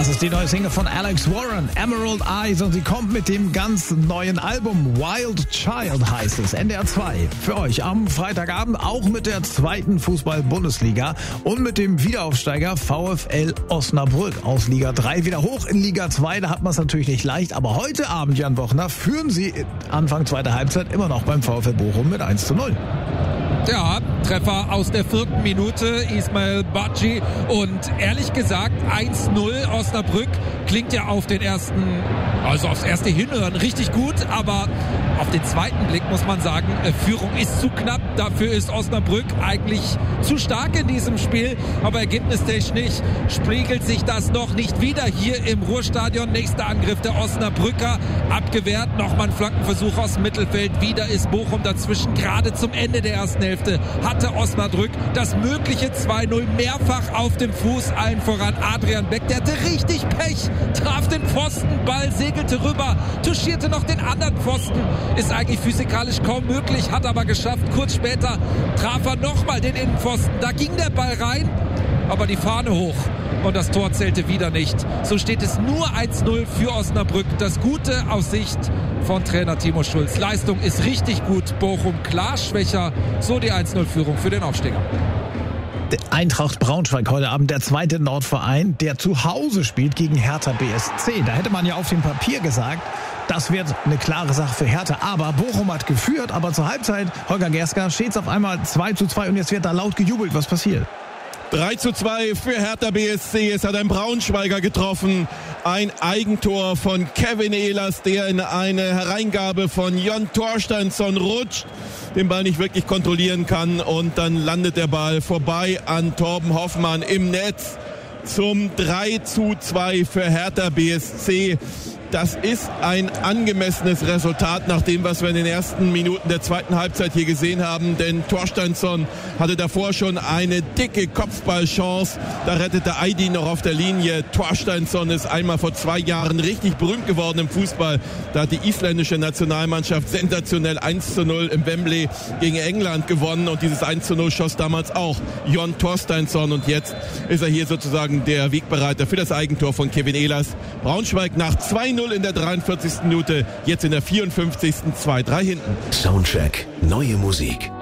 Das ist die neue Single von Alex Warren, Emerald Eyes, und sie kommt mit dem ganz neuen Album Wild Child heißt es. NDR 2 für euch am Freitagabend, auch mit der zweiten Fußball-Bundesliga und mit dem Wiederaufsteiger VfL Osnabrück aus Liga 3 wieder hoch in Liga 2. Da hat man es natürlich nicht leicht, aber heute Abend, Jan Bochner, führen sie Anfang zweiter Halbzeit immer noch beim VfL Bochum mit 1:0. Ja, Treffer aus der 4. Minute, Ismail Badji, und ehrlich gesagt 1:0 Osnabrück klingt ja aufs erste Hinhören richtig gut, aber auf den zweiten Blick muss man sagen, Führung ist zu knapp, dafür ist Osnabrück eigentlich zu stark in diesem Spiel, aber ergebnistechnisch spiegelt sich das noch nicht wieder hier im Ruhrstadion. Nächster Angriff der Osnabrücker, abgewehrt, nochmal ein Flankenversuch aus dem Mittelfeld, wieder ist Bochum dazwischen, gerade zum Ende der ersten Hälfte hatte Osnabrück das mögliche 2:0 mehrfach auf dem Fuß, allen voran Adrian Beck, der hatte richtig Pech, traf den Pfosten, Ball segelte rüber, touchierte noch den anderen Pfosten, ist eigentlich physikalisch kaum möglich, hat aber geschafft. Kurz später traf er nochmal den Innenpfosten, da ging der Ball rein, aber die Fahne hoch und das Tor zählte wieder nicht. So steht es nur 1:0 für Osnabrück. Das Gute aus Sicht von Trainer Timo Schulz. Leistung ist richtig gut, Bochum klar schwächer, so die 1:0-Führung für den Aufsteiger. Eintracht Braunschweig heute Abend, der zweite Nordverein, der zu Hause spielt gegen Hertha BSC. Da hätte man ja auf dem Papier gesagt, das wird eine klare Sache für Hertha. Aber Bochum hat geführt, aber zur Halbzeit, Holger Gerska, steht es auf einmal 2:2 und jetzt wird da laut gejubelt. Was passiert? 3:2 für Hertha BSC. Es hat ein Braunschweiger getroffen. Ein Eigentor von Kevin Ehlers, der in eine Hereingabe von Jon Torsteinsson rutscht, den Ball nicht wirklich kontrollieren kann, und dann landet der Ball vorbei an Torben Hoffmann im Netz zum 3:2 für Hertha BSC. Das ist ein angemessenes Resultat nach dem, was wir in den ersten Minuten der zweiten Halbzeit hier gesehen haben. Denn Torsteinsson hatte davor schon eine dicke Kopfballchance. Da rettete Aydin noch auf der Linie. Torsteinsson ist einmal vor 2 Jahren richtig berühmt geworden im Fußball. Da hat die isländische Nationalmannschaft sensationell 1:0 im Wembley gegen England gewonnen. Und dieses 1:0 schoss damals auch Jon Torsteinsson. Und jetzt ist er hier sozusagen der Wegbereiter für das Eigentor von Kevin Ehlers. Braunschweig nach 2:0 in der 43. Minute, jetzt in der 54. 2:3 hinten. Soundcheck, neue Musik.